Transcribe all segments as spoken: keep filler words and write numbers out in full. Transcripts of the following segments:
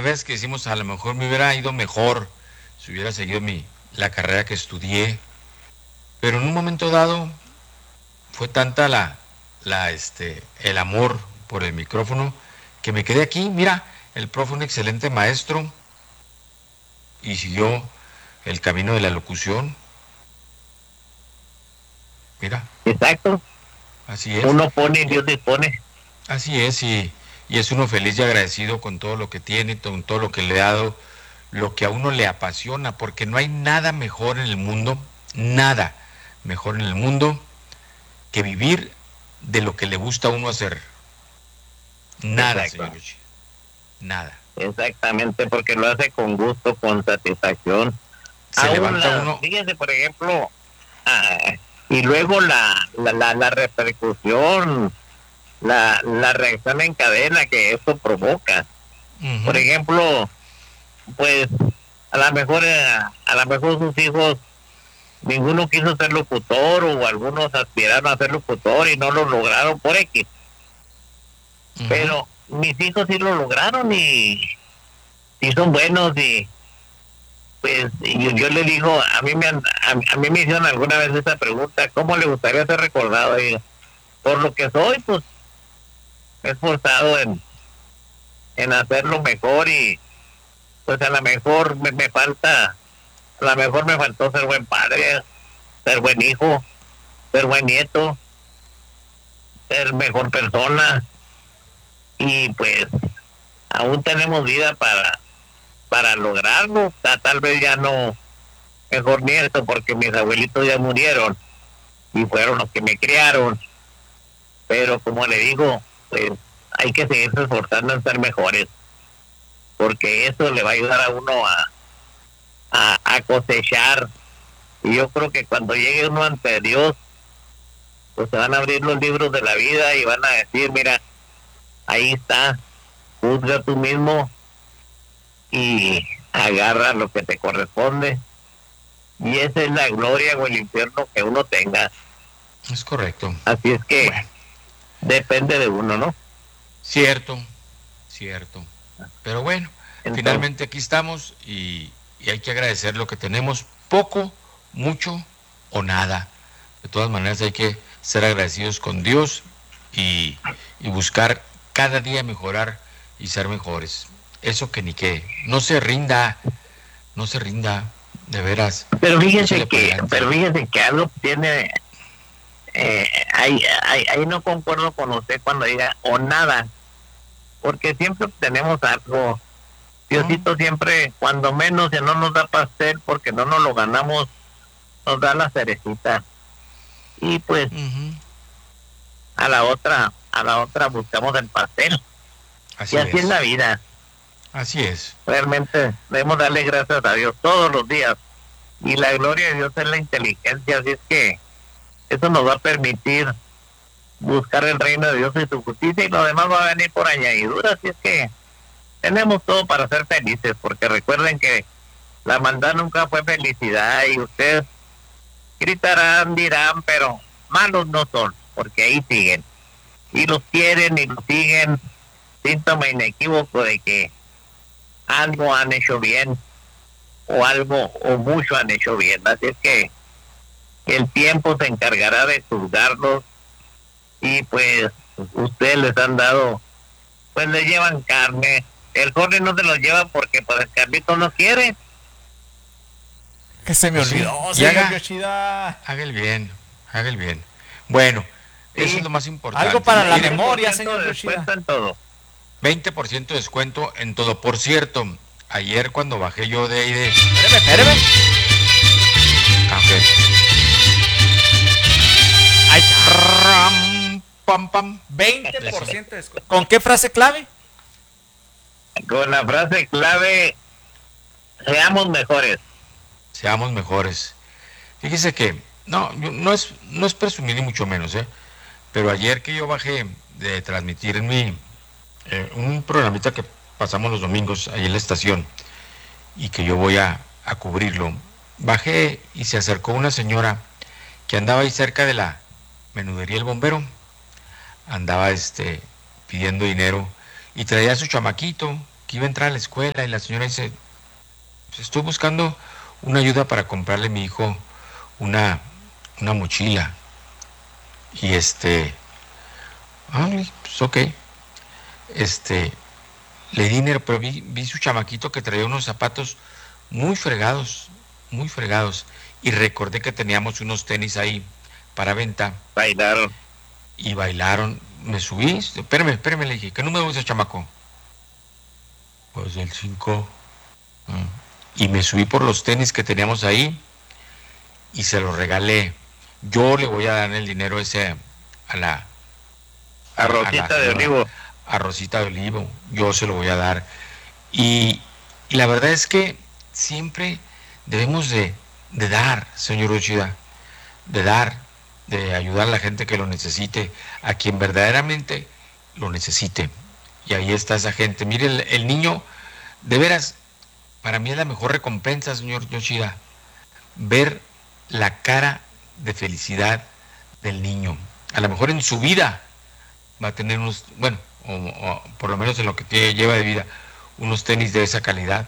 veces que decimos, a lo mejor me hubiera ido mejor si hubiera seguido mi, la carrera que estudié, pero en un momento dado fue tanta la, la, este, el amor por el micrófono que me quedé aquí. Mira, el profe, un excelente maestro, y siguió el camino de la locución. Mira, Exacto. así es. Uno pone y Dios dispone. Así es, y, y es uno feliz y agradecido con todo lo que tiene, con todo lo que le ha dado, lo que a uno le apasiona, porque no hay nada mejor en el mundo, nada mejor en el mundo que vivir de lo que le gusta a uno hacer. Nada, Exacto. señor Yoshi, nada. Exactamente, porque lo hace con gusto, con satisfacción. Se Aún levanta la, uno, fíjese, por ejemplo, ah, y luego la, la, la, la repercusión, la, la reacción en cadena que esto provoca. Por uh-huh, ejemplo, pues a lo mejor eh, a lo mejor sus hijos ninguno quiso ser locutor o algunos aspiraron a ser locutor y no lo lograron por X, uh-huh. pero mis hijos sí lo lograron y, y son buenos y pues yo, yo le digo, a mí me han, a, a mí me hicieron alguna vez esa pregunta, ¿cómo le gustaría ser recordado? Y por lo que soy, pues me he esforzado en, en hacerlo mejor y pues a lo mejor me, me falta, a lo mejor me faltó ser buen padre, ser buen hijo, ser buen nieto, ser mejor persona y pues aún tenemos vida para para lograrlo. O sea, tal vez ya no mejor nieto porque mis abuelitos ya murieron y fueron los que me criaron, pero como le digo, pues hay que seguirse esforzando en ser mejores porque eso le va a ayudar a uno a, a, a cosechar y yo creo que cuando llegue uno ante Dios pues se van a abrir los libros de la vida y van a decir, mira, ahí está, juzga tú mismo y agarra lo que te corresponde. Y esa es la gloria o el infierno que uno tenga. Es correcto. Así es que Bueno, depende de uno, ¿no? cierto, cierto. Pero bueno, Entonces, finalmente aquí estamos y, y hay que agradecer lo que tenemos, poco, mucho o nada. De todas maneras hay que ser agradecidos con Dios y, y buscar cada día mejorar y ser mejores. Eso que ni qué. No se rinda, no se rinda, de veras. pero fíjese Échale para que, adelante. pero fíjese que algo tiene, eh, ahí, ahí, ahí no concuerdo con usted cuando diga o nada, porque siempre tenemos algo. ¿No? Diosito siempre, cuando menos, si no nos da pastel porque no nos lo ganamos, nos da la cerecita. Y pues Uh-huh. a la otra, a la otra buscamos el pastel. Y Así así es la es, vida. así es. Realmente debemos darle gracias a Dios todos los días. Y la gloria de Dios es la inteligencia, así es que eso nos va a permitir buscar el reino de Dios y su justicia y lo demás va a venir por añadidura, así es que tenemos todo para ser felices, porque recuerden que la maldad nunca fue felicidad y ustedes gritarán, dirán, pero malos no son, porque ahí siguen. Y los quieren y los siguen, síntoma inequívoco de que algo han hecho bien o algo o mucho han hecho bien, así es que el tiempo se encargará de juzgarlos y pues ustedes les han dado, pues les llevan carne, el Jorge no se los lleva porque pues el Carlito no quiere. Que se me Pues sí, olvidó, y señor haga, Yoshida. haga el bien, haga el bien. Bueno, eso es Sí, lo más importante. Algo para la Mire, memoria, veinte por ciento señor de Yoshida. descuento en todo. veinte por ciento de descuento en todo. Por cierto, ayer cuando bajé yo de ahí de... Espéreme, espéreme. Ah, ok. Ahí está. Ram, pam, pam. veinte por ciento de descuento. ¿Con qué frase clave? Con la frase clave, seamos mejores. Seamos mejores. Fíjese que, no, yo- no es, no es presumir ni mucho menos, ¿eh? Pero ayer que yo bajé de transmitir en mi, eh, un programita que pasamos los domingos ahí en la estación y que yo voy a, a cubrirlo, bajé y se acercó una señora que andaba ahí cerca de la menudería El Bombero, andaba este, pidiendo dinero y traía a su chamaquito que iba a entrar a la escuela y la señora dice, pues estoy buscando una ayuda para comprarle a mi hijo una, una mochila. Y este, ah, pues ok, este, le di dinero, pero vi, vi su chamaquito que traía unos zapatos muy fregados, muy fregados. Y recordé que teníamos unos tenis ahí para venta. Bailaron. Y bailaron. Me subí, espérame, espérame, le dije, ¿qué número es ese chamaco? Pues el cinco. Y me subí por los tenis que teníamos ahí y se los regalé. Yo le voy a dar el dinero ese a la... A, a Rosita a la, de Olivo. A Rosita de Olivo, yo se lo voy a dar. Y, y la verdad es que siempre debemos de, de dar, señor Uchida, de dar, de ayudar a la gente que lo necesite, a quien verdaderamente lo necesite. Y ahí está esa gente. Mire, el, el niño, de veras, para mí es la mejor recompensa, señor Yoshida, ver la cara de felicidad del niño. A lo mejor en su vida va a tener unos, bueno, o, o por lo menos en lo que tiene, lleva de vida, unos tenis de esa calidad.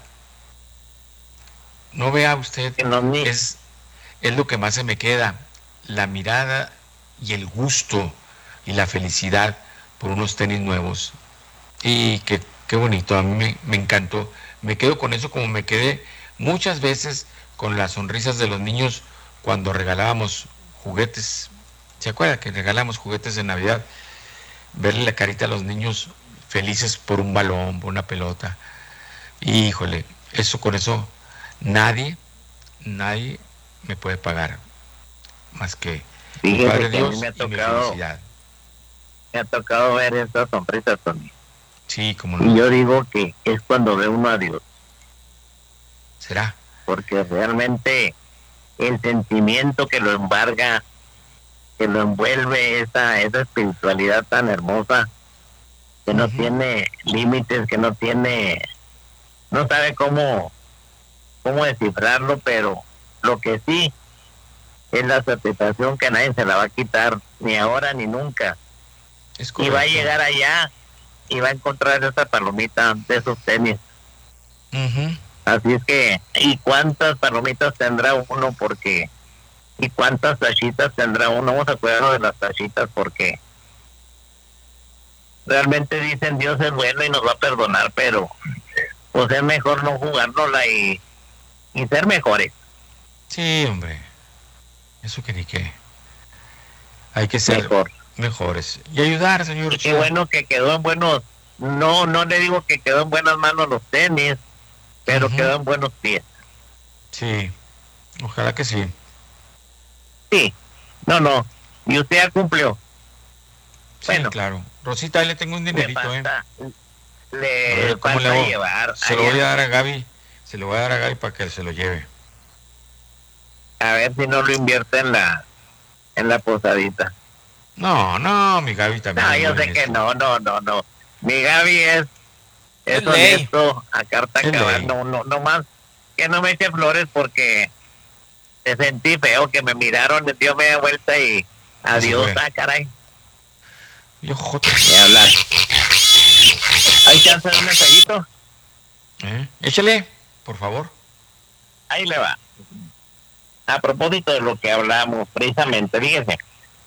No vea usted, es, es lo que más se me queda, la mirada y el gusto y la felicidad por unos tenis nuevos. Y qué, qué bonito, a mí me, me encantó. Me quedo con eso como me quedé muchas veces con las sonrisas de los niños cuando regalábamos juguetes. ¿Se acuerda que regalamos juguetes de Navidad? Verle la carita a los niños felices por un balón, por una pelota. Y, híjole, eso con eso nadie, nadie me puede pagar más que mi Padre Dios me ha tocado, y mi felicidad. Me ha tocado ver estas sonrisas, Tony. Sí, como no. Y yo digo que es cuando ve uno a Dios. ¿Será? Porque realmente el sentimiento que lo embarga, que lo envuelve, esa, esa espiritualidad tan hermosa, que uh-huh. no tiene límites, que no tiene, no sabe cómo, cómo descifrarlo, pero lo que sí es la satisfacción que nadie se la va a quitar, ni ahora ni nunca. Es y va a llegar allá y va a encontrar esa palomita de esos tenis. Uh-huh. Así es que, ¿y cuántas palomitas tendrá uno? Porque, ¿y cuántas tachitas tendrá uno? Vamos a cuidarnos de las tachitas porque realmente dicen Dios es bueno y nos va a perdonar, pero pues es mejor no jugárnosla y, y ser mejores. Sí, hombre. Eso que ni qué. Hay que ser Mejor. mejores. Y ayudar, señor. Y qué bueno que quedó en buenos, no, no le digo que quedó en buenas manos los tenis, pero uh-huh. quedó en buenos pies. Sí, ojalá que sí. Sí, no, no. Y usted ya cumplió. Sí, bueno, claro. Rosita, ahí le tengo un dinerito, falta, ¿eh? Le ver, ¿cómo falta le llevar. Se allá. Lo voy a dar a Gaby. Se lo voy a dar a Gaby para que se lo lleve. A ver si no lo invierte en la en la posadita. No, no, mi Gaby también. No, yo sé que no, no, no, no. Mi Gaby es, es honesto, a carta cabal. No, no, no más que no me eche flores porque te sentí feo que me miraron, me dio media vuelta y adiós, ah, caray. Yo joder. Ni hablar. ¿Hay chance de un mensajito? ¿Eh? Échale, por favor. Ahí le va. A propósito de lo que hablamos, precisamente, fíjese,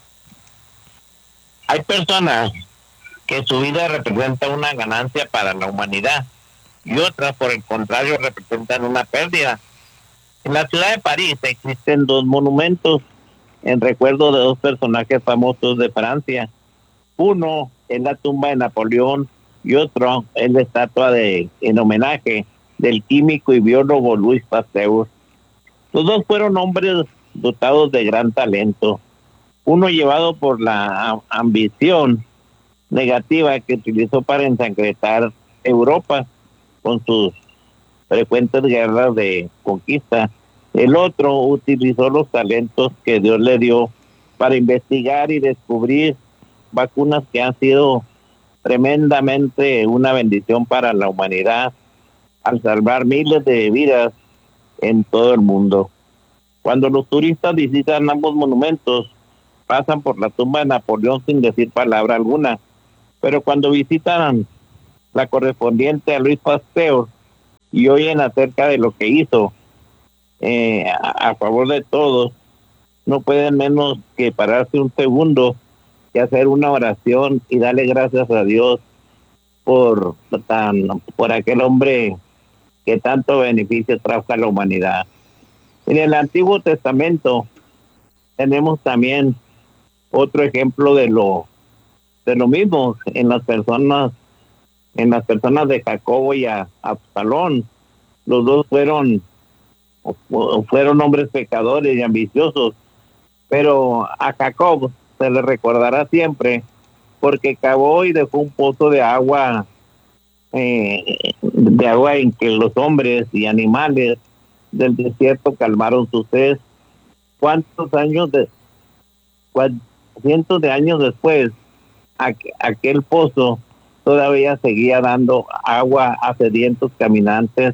hay personas que su vida representa una ganancia para la humanidad y otras, por el contrario, representan una pérdida. En la ciudad de París existen dos monumentos en recuerdo de dos personajes famosos de Francia. Uno es la tumba de Napoleón y otro es la estatua de, en homenaje del químico y biólogo Louis Pasteur. Los dos fueron hombres dotados de gran talento, uno llevado por la ambición negativa que utilizó para ensangrentar Europa con sus frecuentes guerras de conquista. El otro utilizó los talentos que Dios le dio para investigar y descubrir vacunas que han sido tremendamente una bendición para la humanidad al salvar miles de vidas en todo el mundo. Cuando los turistas visitan ambos monumentos, pasan por la tumba de Napoleón sin decir palabra alguna, pero cuando visitan la correspondiente a Luis Pasteur, y oyen acerca de lo que hizo eh, a, a favor de todos, no pueden menos que pararse un segundo y hacer una oración y darle gracias a Dios por tan por aquel hombre que tanto beneficio trajo a la humanidad. En el Antiguo Testamento tenemos también otro ejemplo de lo de lo mismo en las personas en las personas de Jacobo y a Absalón. Los dos fueron fueron hombres pecadores y ambiciosos, pero a Jacob se le recordará siempre porque cavó y dejó un pozo de agua eh, de agua en que los hombres y animales del desierto calmaron su sed. ¿Cuántos años de cuántos, cientos de años después aqu- aquel pozo todavía seguía dando agua a sedientos caminantes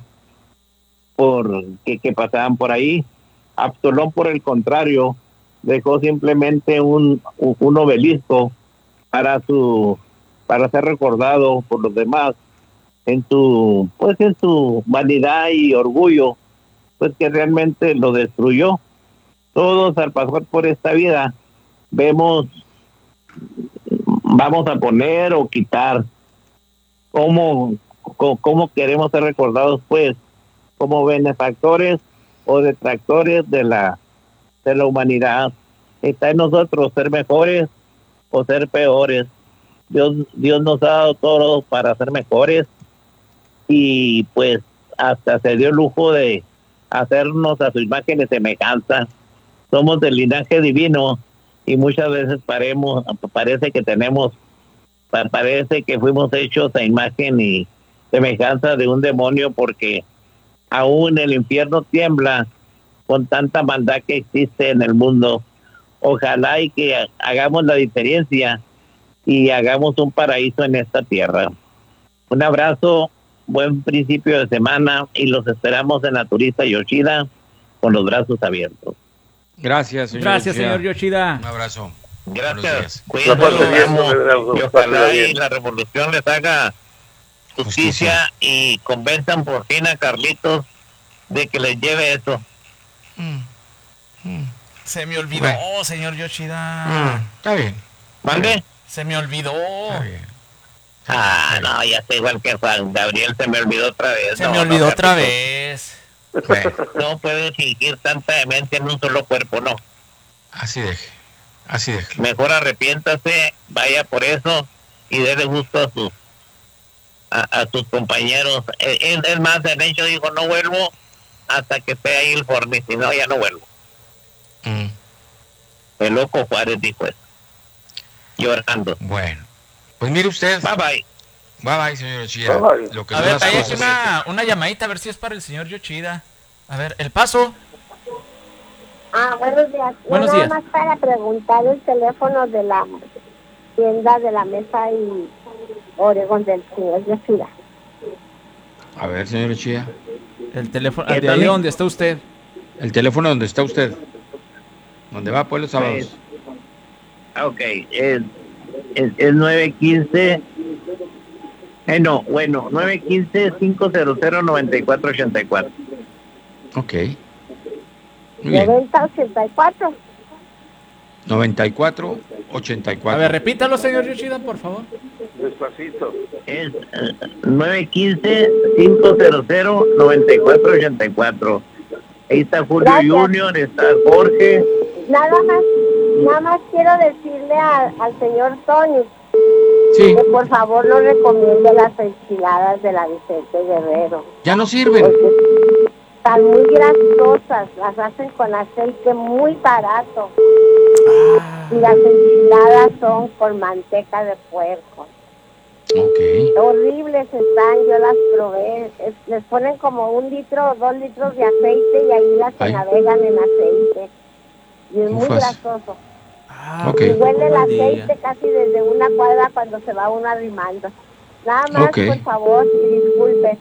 por que, que pasaban por ahí? Absalón, por el contrario, dejó simplemente un, un, un obelisco para su para ser recordado por los demás en su pues en su vanidad y orgullo, pues que realmente lo destruyó. Todos al pasar por esta vida vemos, vamos a poner o quitar cómo, cómo, cómo queremos ser recordados, pues como benefactores o detractores de la de la humanidad. Está en nosotros ser mejores o ser peores. Dios Dios nos ha dado todo para ser mejores, y pues hasta se dio el lujo de hacernos a su imagen y semejanza. Somos del linaje divino y muchas veces paremos, parece que tenemos, parece que fuimos hechos a imagen y semejanza de un demonio, porque aún el infierno tiembla con tanta maldad que existe en el mundo. Ojalá y que hagamos la diferencia y hagamos un paraíso en esta tierra. Un abrazo, buen principio de semana, y los esperamos en la Turista Yoshida con los brazos abiertos. Gracias, señor Gracias, Yoshida. señor Yoshida. Un abrazo. Gracias. La pase bien, Cuídense, don y Eduardo, ojalá pásela y bien. la revolución les haga justicia, Justicia. y convenzan por fin a Carlitos de que les lleve eso. Mm, mm, Se me olvidó, Bueno. señor Yoshida. mm, está bien, ¿Mande? Se me olvidó. está bien. Ah, no, ya está igual que Juan Gabriel, se me olvidó otra vez. Se No, me no, olvidó otra Carlitos, vez. Bueno, No puede fingir tanta demencia en un solo cuerpo, no. así deje, así deje. Mejor arrepiéntase, vaya por eso y déle gusto a sus a, a sus compañeros. Es, es más, el hecho dijo, no vuelvo hasta que esté ahí el Forni, si no, ya no vuelvo. Mm, El loco Juárez dijo eso, llorando. bueno, pues mire usted. Bye bye. Bye bye, señor Yoshida. Bye, bye. Lo que A son ver, las ahí hay cosas. una, una llamadita, a ver si es para el señor Yoshida. A ver, el paso. Ah, buenos días. No, Buenos nada días. más para preguntar el teléfono de la tienda de la Mesa y Oregón del señor Yoshida. A ver, señor Yoshida. El teléfono, ¿Qué de ahí tal? donde está usted. El teléfono donde está usted. ¿Dónde va pues los sábados? Ah, ok, es, es, es nueve quince. Eh, no, bueno, nueve quince, cinco cero cero, nueve cuatro ocho cuatro. Ok. Muy bien. noventa ochenta y cuatro. noventa y cuatro, ochenta y A cuatro. ver, repítalo, señor Yoshida, por favor. Despacito. Es eh, nueve quince, cinco cero cero, nueve cuatro ocho cuatro. Ahí está Julio Gracias. Junior, está Jorge. Nada más, nada más quiero decirle a- al señor Tony Sí, que por favor no recomiende las enchiladas de la Vicente Guerrero, ya no sirven. porque están muy grasosas, las hacen con aceite muy barato, y las enchiladas son con manteca de puerco. Ok. Horribles están, yo las probé. Es- les ponen como un litro o dos litros de aceite y ahí las se Ay. navegan en aceite. Y es muy Ufas. grasoso. Ah, Ok. Y huele el buen día. aceite casi desde una cuadra cuando se va uno arrimando. Nada más, Ok. por favor, y disculpe.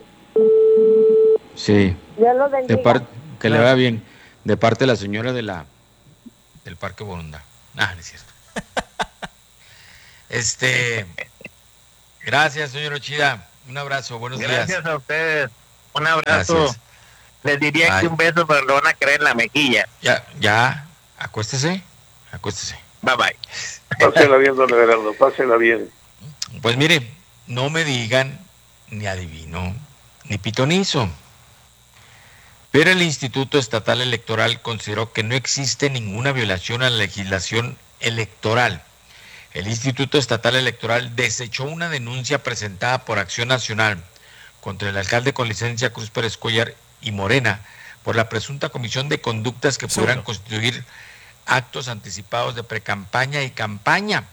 Sí. Dios los De bendiga. par- que le vaya bien. De parte de la señora de la del Parque Borunda. Ah, no es cierto. Este. Gracias, señor Yoshida. Un abrazo, buenos Gracias días. a ustedes. Un abrazo. Gracias. Les diría Ay. que un beso, pero lo van a creer en la mejilla. Ya, ya, acuéstese, acuéstese. Bye bye. Pásela bien, don Everardo, pásela bien. Pues mire, no me digan ni adivino, ni pitonizo. Pero el Instituto Estatal Electoral consideró que no existe ninguna violación a la legislación electoral. El Instituto Estatal Electoral desechó una denuncia presentada por Acción Nacional contra el alcalde con licencia Cruz Pérez Cuellar y Morena por la presunta comisión de conductas que pudieran constituir actos anticipados de precampaña y campaña.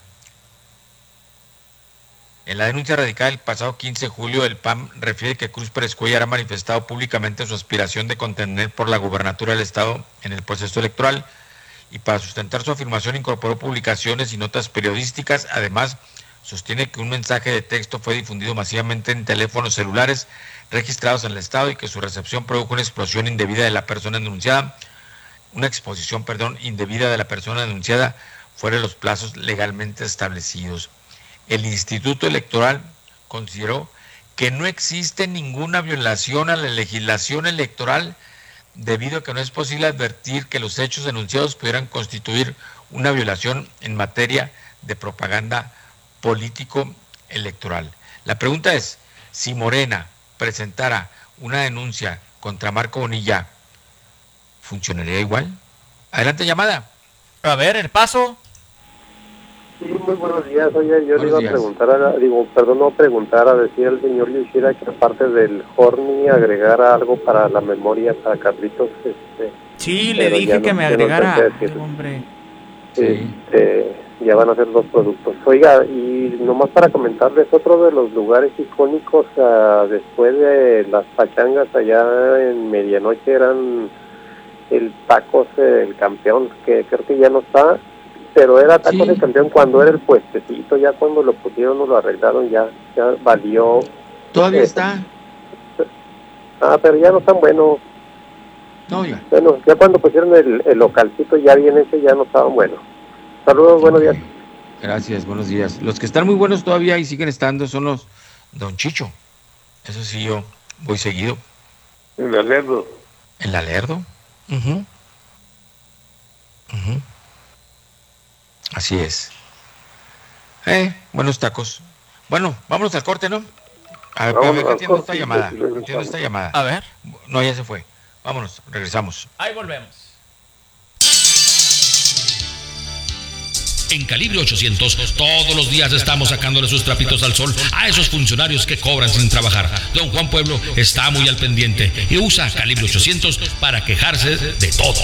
En la denuncia radicada el pasado quince de julio, el P A M refiere que Cruz Pérez Cuellar ha manifestado públicamente su aspiración de contender por la gubernatura del Estado en el proceso electoral y para sustentar su afirmación incorporó publicaciones y notas periodísticas. Además, sostiene que un mensaje de texto fue difundido masivamente en teléfonos celulares registrados en el Estado y que su recepción produjo una explosión indebida de la persona denunciada, una exposición, perdón, indebida de la persona denunciada fuera de los plazos legalmente establecidos. El Instituto Electoral consideró que no existe ninguna violación a la legislación electoral debido a que no es posible advertir que los hechos denunciados pudieran constituir una violación en materia de propaganda político-electoral. La pregunta es, si Morena presentara una denuncia contra Marco Bonilla, ¿funcionaría igual? Adelante, llamada. A ver, el paso. Sí, muy buenos días. Oye, yo Buenos le iba días. a preguntar, a, digo, perdón, no preguntar, a decir al señor Yoshida que aparte del Horny agregara algo para la memoria para Carlitos. Este, Sí, le Pero dije ya que no- me ya no agregara. alcancé a decirlo. Hombre. Sí. este, ya van a ser dos productos. Oiga, y nomás para comentarles, otro de los lugares icónicos ah, después de las pachangas allá en medianoche eran el Tacos eh, el Campeón, que creo que ya no está, pero era Tacos Sí. el Campeón cuando era el puestecito, ya cuando lo pusieron o lo arreglaron ya, ya valió. ¿Todavía Eh, está? Ah, pero ya no están buenos. No, oiga. Bueno, ya cuando pusieron el, el localcito ya bien hecho ya no estaban buenos. Saludos, buenos días. Gracias, buenos días. Los que están muy buenos todavía y siguen estando son los Don Chicho. Eso sí, yo voy seguido. En el Lerdo. ¿En la Lerdo? Ujú. Ujú. Así es. Eh, buenos tacos. Bueno, vámonos al corte, ¿no? A ver, Vámonos pero al atiendo corte esta y llamada. regresamos. Atiendo esta llamada. A ver. No, ya se fue. Vámonos, regresamos. Ahí volvemos. En Calibre ochocientos, todos los días estamos sacándole sus trapitos al sol a esos funcionarios que cobran sin trabajar. Don Juan Pueblo está muy al pendiente y usa Calibre ochocientos para quejarse de todo.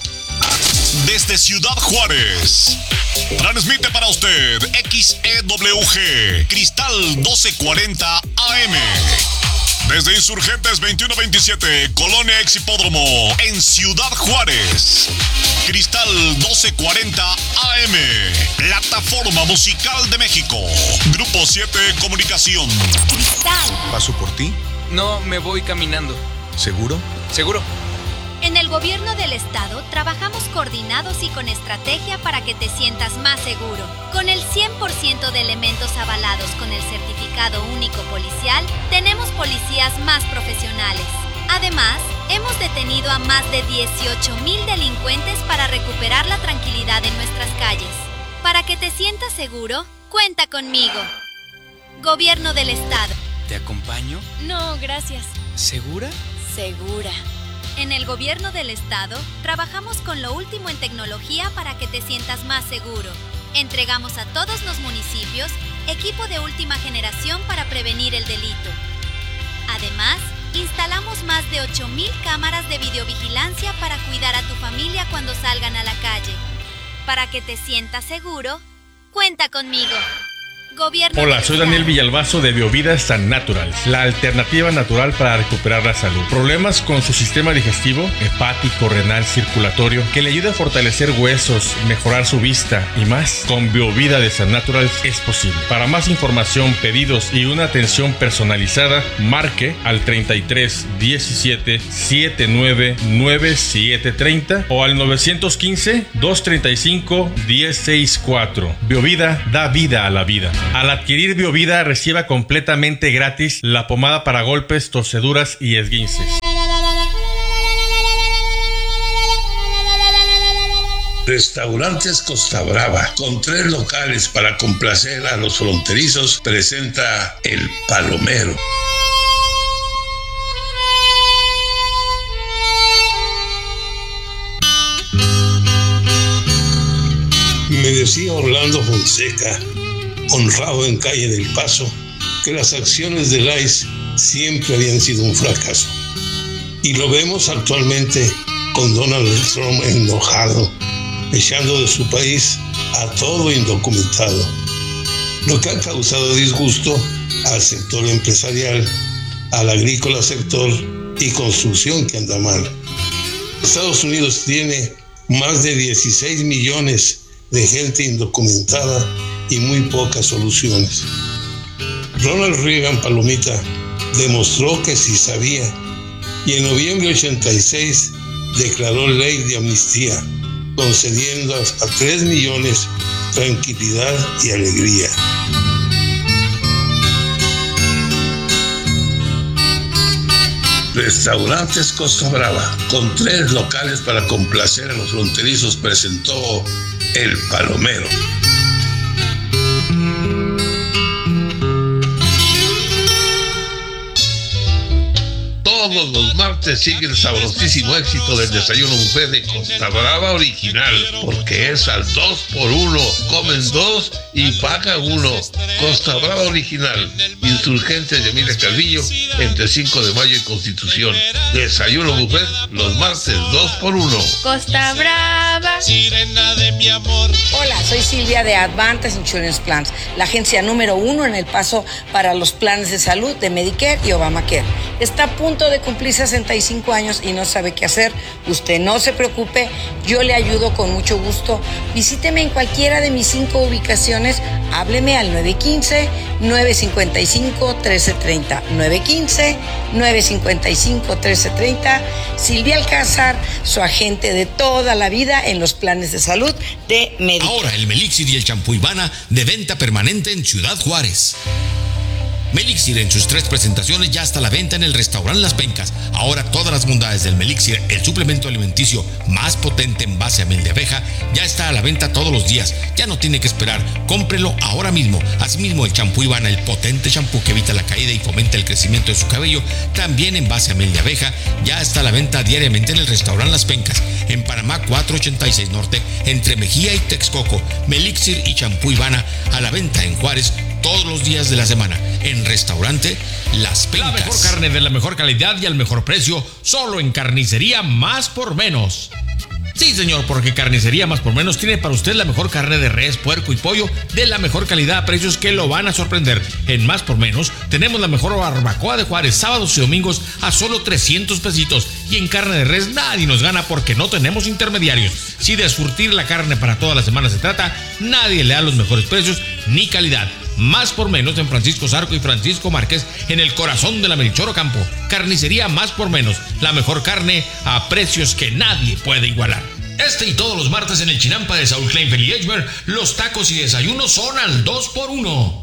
Desde Ciudad Juárez, transmite para usted X E W G, Cristal doce cuarenta A M. Desde Insurgentes veintiuno veintisiete, Colonia Ex Hipódromo, en Ciudad Juárez. Cristal doce cuarenta A M, plataforma musical de México. Grupo siete Comunicación. ¿Paso por ti? No, me voy caminando. ¿Seguro? ¿Seguro? En el gobierno del estado trabajamos coordinados y con estrategia para que te sientas más seguro. Con el cien por ciento de elementos avalados con el certificado único policial, tenemos policías más profesionales. Además, hemos detenido a más de dieciocho mil delincuentes para recuperar la tranquilidad en nuestras calles. Para que te sientas seguro, cuenta conmigo. Gobierno del estado. ¿Te acompaño? No, gracias. ¿Segura? Segura. En el gobierno del estado, trabajamos con lo último en tecnología para que te sientas más seguro. Entregamos a todos los municipios equipo de última generación para prevenir el delito. Además, instalamos más de ocho mil cámaras de videovigilancia para cuidar a tu familia cuando salgan a la calle. Para que te sientas seguro, cuenta conmigo. Gobierno Hola, del soy Estado. Daniel Villalbazo de Biovida San Natural, la alternativa natural para recuperar la salud. Problemas con su sistema digestivo, hepático, renal, circulatorio, que le ayuda a fortalecer huesos, mejorar su vista y más. Con Biovida de San Natural es posible. Para más información, pedidos y una atención personalizada, marque al treinta y tres diecisiete setenta y nueve noventa y siete treinta o al nueve uno cinco dos treinta y cinco diez sesenta y cuatro. Biovida da vida a la vida. Al adquirir Biovida, reciba completamente gratis la pomada para golpes, torceduras y esguinces. Restaurantes Costa Brava, con tres locales para complacer a los fronterizos, presenta El Palomero. Me decía Orlando Fonseca, honrado en Calle del Paso, que las acciones del I C E siempre habían sido un fracaso. Y lo vemos actualmente con Donald Trump enojado, echando de su país a todo indocumentado, lo que ha causado disgusto al sector empresarial, al agrícola sector y construcción que anda mal. Estados Unidos tiene más de dieciséis millones de gente indocumentada y muy pocas soluciones. Ronald Reagan, Palomita, demostró que sí sabía y en noviembre de ochenta y seis declaró ley de amnistía, concediendo hasta tres millones tranquilidad y alegría. Restaurantes Costa Brava, con tres locales para complacer a los fronterizos, presentó El Palomero. Todos los martes sigue el sabrosísimo éxito del desayuno buffet de Costa Brava Original, porque es al dos por uno, comen dos y paga uno. Costa Brava Original, Insurgentes de Emilia Calvillo, entre cinco de mayo y Constitución. Desayuno buffet los martes dos por uno. Costa Brava, sirena de mi amor. Hola, soy Silvia de Advantage Insurance Plans, la agencia número uno en El Paso para los planes de salud de Medicare y Obamacare. Está a punto de cumplir sesenta y cinco años y no sabe qué hacer. Usted no se preocupe, yo le ayudo con mucho gusto. Visíteme en cualquiera de mis cinco ubicaciones. Hábleme al nueve uno cinco, nueve cinco cinco, uno tres tres cero. nueve uno cinco, nueve cinco cinco, uno tres tres cero. Silvia Alcázar, su agente de toda la vida en los planes de salud de Medicare. Ahora el Melixir y el champú Ivana de venta permanente en Ciudad Juárez. Melixir en sus tres presentaciones ya está a la venta en el restaurante Las Pencas. Ahora todas las bondades del Melixir, el suplemento alimenticio más potente en base a miel de abeja, ya está a la venta todos los días. Ya no tiene que esperar, cómprelo ahora mismo. Asimismo el champú Ivana, el potente champú que evita la caída y fomenta el crecimiento de su cabello, también en base a miel de abeja, ya está a la venta diariamente en el restaurante Las Pencas, en Panamá cuatrocientos ochenta y seis Norte, entre Mejía y Texcoco. Melixir y champú Ivana a la venta en Juárez todos los días de la semana en restaurante Las Pencas. La mejor carne de la mejor calidad y al mejor precio, solo en Carnicería Más por Menos. Sí, señor, porque Carnicería Más por Menos tiene para usted la mejor carne de res, puerco y pollo de la mejor calidad a precios que lo van a sorprender. En Más por Menos tenemos la mejor barbacoa de Juárez, sábados y domingos a solo trescientos pesitos. Y en carne de res nadie nos gana porque no tenemos intermediarios. Si de surtir la carne para toda la semana se trata, nadie le da los mejores precios ni calidad. Más por Menos en Francisco Zarco y Francisco Márquez, en el corazón de la Melchor Ocampo. Carnicería Más por Menos, la mejor carne a precios que nadie puede igualar. Este y todos los martes en el Chinampa de Saúl Kleinfeld y Edgemer, los tacos y desayunos son al dos por uno.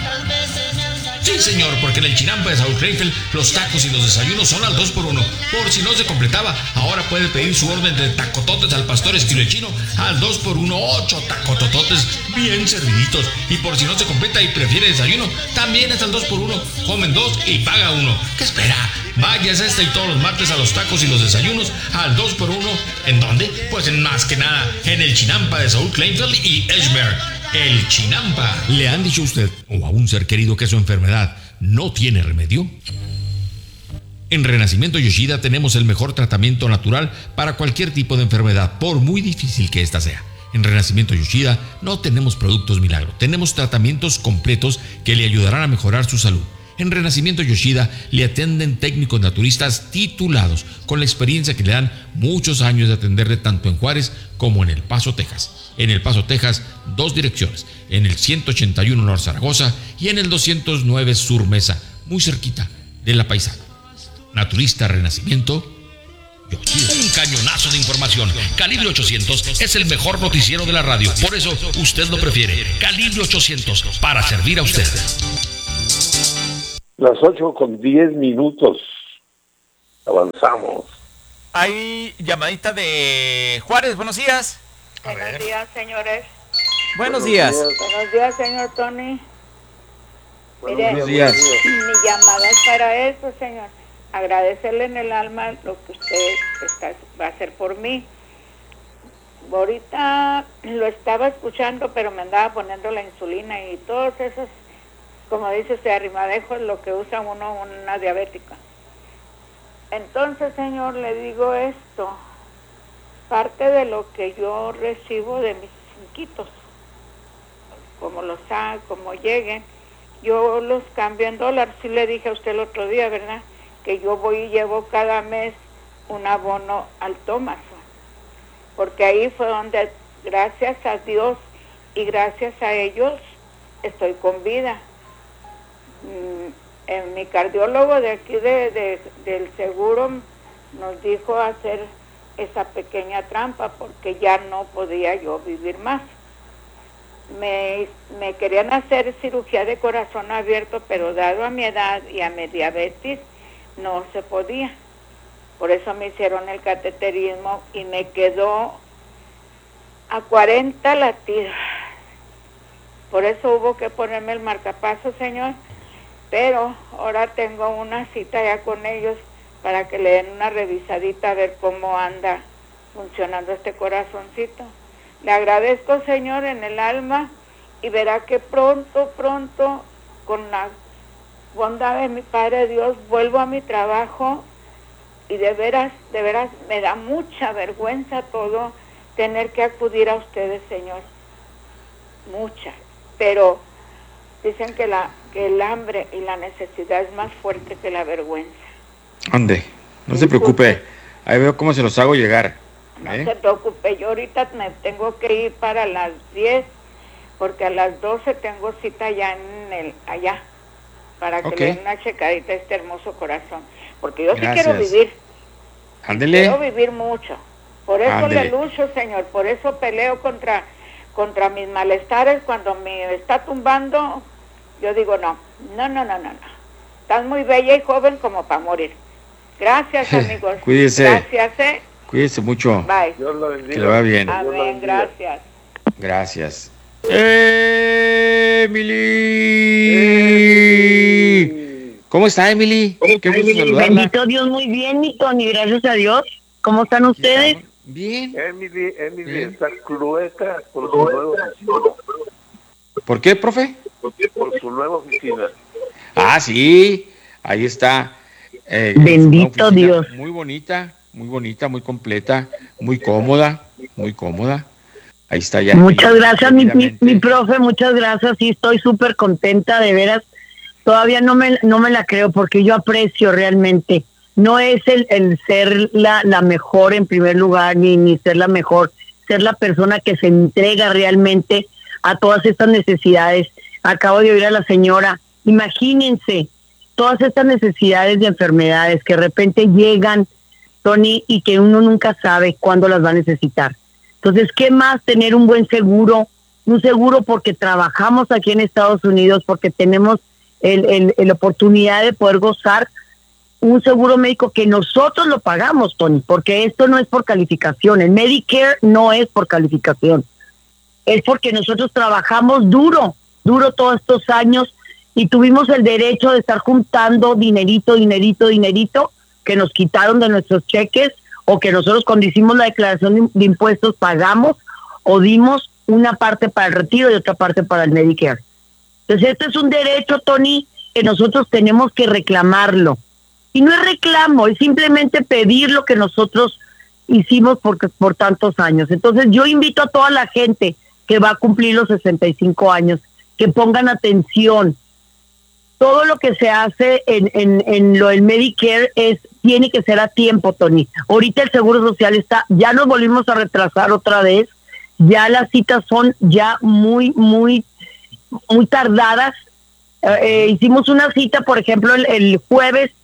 Sí, señor, porque en el Chinampa de Saúl Kleinfeld los tacos y los desayunos son al dos por uno. Por si no se completaba, ahora puede pedir su orden de tacototes al pastor estilo chino al dos por uno, ocho tacotototes bien serviditos. Y por si no se completa y prefiere desayuno, también es al dos por uno. Comen dos y paga uno. ¿Qué espera? Váyase este y todos los martes a los tacos y los desayunos al dos por uno. ¿En dónde? Pues en más que nada en el Chinampa de Saúl Kleinfeld y Edgemer. El Chinampa. ¿Le han dicho a usted o a un ser querido que su enfermedad no tiene remedio? En Renacimiento Yoshida tenemos el mejor tratamiento natural para cualquier tipo de enfermedad, por muy difícil que ésta sea. En Renacimiento Yoshida no tenemos productos milagro, tenemos tratamientos completos que le ayudarán a mejorar su salud. En Renacimiento Yoshida le atienden técnicos naturistas titulados, con la experiencia que le dan muchos años de atenderle tanto en Juárez como en El Paso, Texas. En El Paso, Texas, dos direcciones, en el ciento ochenta y uno Norte Zaragoza y en el doscientos nueve Sur Mesa, muy cerquita de La Paisana. Naturista Renacimiento Un cañonazo de información. Calibre ochocientos es el mejor noticiero de la radio. Por eso usted lo prefiere. Calibre ochocientos, para servir a usted. Las ocho con diez minutos. Avanzamos. Hay llamadita de Juárez. Buenos días. Buenos días, señores. Buenos días. Buenos días, señor Tony. Mire, Buenos días. mi llamada es para eso, señor. Agradecerle en el alma lo que usted está, va a hacer por mí. Ahorita lo estaba escuchando, pero me andaba poniendo la insulina y todos esos, como dice usted, arrimadejos, lo que usa uno, una diabética. Entonces, señor, le digo esto. Parte de lo que yo recibo de mis cinquitos, como los hagan, como lleguen, yo los cambio en dólares. Sí le dije a usted el otro día, ¿verdad?, que yo voy y llevo cada mes un abono al Thomas, porque ahí fue donde, gracias a Dios y gracias a ellos, estoy con vida. En mi cardiólogo de aquí de, de, del seguro nos dijo hacer esa pequeña trampa porque ya no podía yo vivir más. Me, me querían hacer cirugía de corazón abierto, pero dado a mi edad y a mi diabetes, no se podía. Por eso me hicieron el cateterismo y me quedó a cuarenta latidos. Por eso hubo que ponerme el marcapaso, señor. Pero ahora tengo una cita ya con ellos para que le den una revisadita a ver cómo anda funcionando este corazoncito. Le agradezco, señor, en el alma, y verá que pronto, pronto, con la bondad de mi Padre Dios, vuelvo a mi trabajo, y de veras, de veras, me da mucha vergüenza todo tener que acudir a ustedes, señor. Mucha. Pero dicen que, la, que el hambre y la necesidad es más fuerte que la vergüenza. Ande, no se preocupe, ahí veo cómo se los hago llegar. No ¿eh? se preocupe, yo ahorita me tengo que ir para las diez, porque a las doce tengo cita ya en el, allá, para que Ok. le den una checadita a este hermoso corazón. Porque yo Gracias. sí quiero vivir. Ándele. Quiero vivir mucho. Por eso Ándele. le lucho, señor, por eso peleo contra, contra mis malestares. Cuando me está tumbando, yo digo no, no, no, no, no, no. Estás muy bella y joven como para morir. Gracias, amigos. Cuídese. Gracias, eh. Cuídese mucho. Bye. Dios lo bendiga. Que le va bien. Amén, gracias. Gracias. ¡Emily! ¿Cómo está, Emily? Qué gusto saludarla. Bendito Dios, muy bien, mi Tony, gracias a Dios. ¿Cómo están ustedes? Bien. Emily, Emily está clueca por su nueva oficina. ¿Por qué, profe? Por su nueva oficina. Ah, sí, ahí está. Eh, Bendito una oficina Dios. Muy bonita, muy bonita, muy completa, muy cómoda, muy cómoda. Ahí está ya. Muchas gracias, mi, mi, Debidamente. mi profe, muchas gracias. Sí, estoy súper contenta, de veras. Todavía no me, no me la creo porque yo aprecio realmente. No es el, el ser la, la mejor en primer lugar, ni, ni ser la mejor, ser la persona que se entrega realmente a todas estas necesidades. Acabo de oír a la señora, imagínense todas estas necesidades de enfermedades que de repente llegan, Tony, y que uno nunca sabe cuándo las va a necesitar. Entonces, ¿qué más tener un buen seguro? Un seguro porque trabajamos aquí en Estados Unidos, porque tenemos el, el, el oportunidad de poder gozar un seguro médico que nosotros lo pagamos, Tony, porque esto no es por calificación. El Medicare no es por calificación. Es porque nosotros trabajamos duro, duro todos estos años y tuvimos el derecho de estar juntando dinerito, dinerito, dinerito que nos quitaron de nuestros cheques, o que nosotros cuando hicimos la declaración de, de impuestos pagamos o dimos una parte para el retiro y otra parte para el Medicare. Entonces este es un derecho, Tony, que nosotros tenemos que reclamarlo. Y no es reclamo, es simplemente pedir lo que nosotros hicimos por, por tantos años. Entonces yo invito a toda la gente que va a cumplir los sesenta y cinco años, que pongan atención. Todo lo que se hace en, en, en lo del Medicare es, tiene que ser a tiempo, Tony. Ahorita el Seguro Social está, ya nos volvimos a retrasar otra vez, ya las citas son ya muy, muy, muy tardadas. Eh, eh, hicimos una cita, por ejemplo, el, el jueves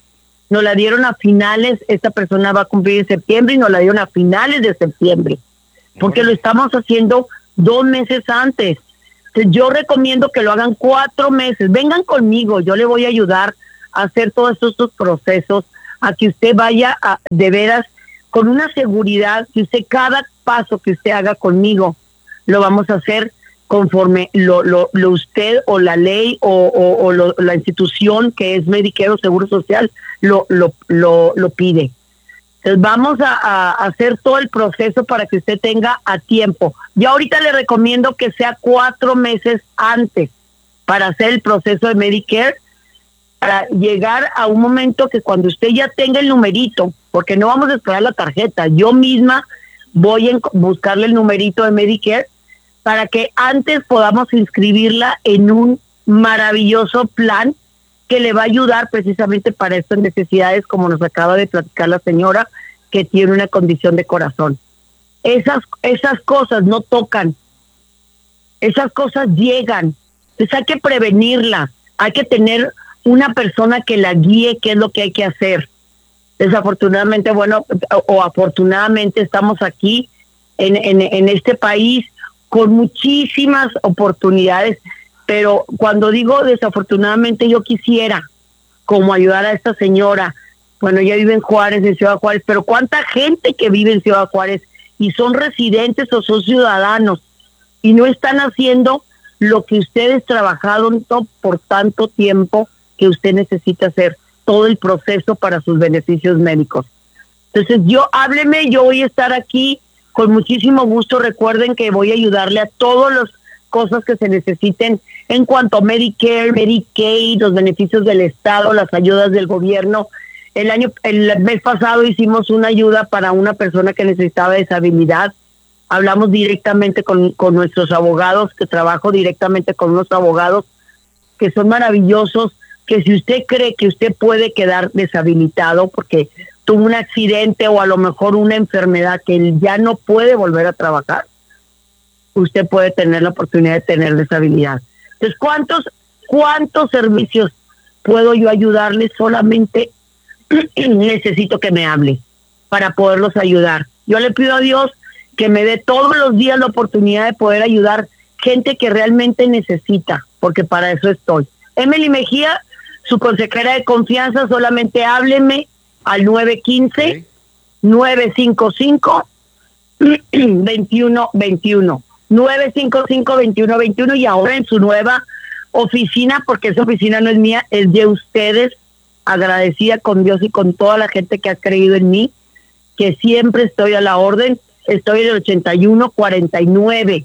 nos la dieron a finales, esta persona va a cumplir en septiembre y nos la dieron a finales de septiembre, porque lo estamos haciendo dos meses antes. Entonces, yo recomiendo que lo hagan cuatro meses. Vengan conmigo, yo le voy a ayudar a hacer todos estos, estos procesos, a que usted vaya a, de veras con una seguridad, que usted cada paso que usted haga conmigo lo vamos a hacer conforme lo, lo, lo usted o la ley o, o, o lo, la institución que es Medicare o Seguro Social lo, lo, lo, lo pide. Entonces vamos a, a hacer todo el proceso para que usted tenga a tiempo. Yo ahorita le recomiendo que sea cuatro meses antes para hacer el proceso de Medicare, para llegar a un momento que cuando usted ya tenga el numerito, porque no vamos a esperar la tarjeta, yo misma voy a buscarle el numerito de Medicare para que antes podamos inscribirla en un maravilloso plan que le va a ayudar precisamente para estas necesidades, como nos acaba de platicar la señora, que tiene una condición de corazón. Esas, esas cosas no tocan, esas cosas llegan, entonces hay que prevenirlas, hay que tener una persona que la guíe qué es lo que hay que hacer. Desafortunadamente, bueno, o, o afortunadamente estamos aquí en, en, en este país con muchísimas oportunidades, pero cuando digo desafortunadamente, yo quisiera como ayudar a esta señora. Bueno, ella vive en Juárez, en Ciudad Juárez, pero ¿cuánta gente que vive en Ciudad Juárez y son residentes o son ciudadanos y no están haciendo lo que ustedes trabajaron por tanto tiempo que usted necesita hacer, todo el proceso para sus beneficios médicos? Entonces, yo hábleme, yo voy a estar aquí con muchísimo gusto. Recuerden que voy a ayudarle a todas las cosas que se necesiten en cuanto a Medicare, Medicaid, los beneficios del Estado, las ayudas del gobierno. El año, el mes pasado hicimos una ayuda para una persona que necesitaba deshabilidad. Hablamos directamente con, con nuestros abogados, que trabajo directamente con unos abogados que son maravillosos, que si usted cree que usted puede quedar deshabilitado porque tuvo un accidente o a lo mejor una enfermedad que él ya no puede volver a trabajar, usted puede tener la oportunidad de tener deshabilidad. Entonces, ¿cuántos, cuántos servicios puedo yo ayudarle? Solamente necesito que me hable para poderlos ayudar. Yo le pido a Dios que me dé todos los días la oportunidad de poder ayudar gente que realmente necesita, porque para eso estoy. Emily Mejía, su consejera de confianza, solamente hábleme al nueve uno cinco, nueve cinco cinco, dos uno dos uno. nueve cinco cinco, dos uno dos uno, y ahora en su nueva oficina, porque esa oficina no es mía, es de ustedes, agradecida con Dios y con toda la gente que ha creído en mí, que siempre estoy a la orden. Estoy en el ochenta y uno cuarenta y nueve